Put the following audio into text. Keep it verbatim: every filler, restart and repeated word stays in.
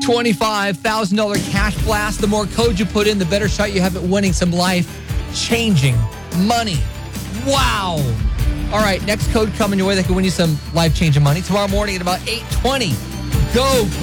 twenty-five thousand dollars cash blast. The more code you put in, the better shot you have at winning some life-changing money. Wow. All right, next code coming your way that can win you some life-changing money tomorrow morning at about eight twenty. Go.